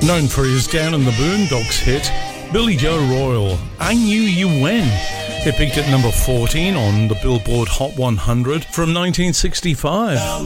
Known for his Down in the Boondocks hit, Billy Joe Royal, I Knew You When. It peaked at number 14 on the Billboard Hot 100 from 1965.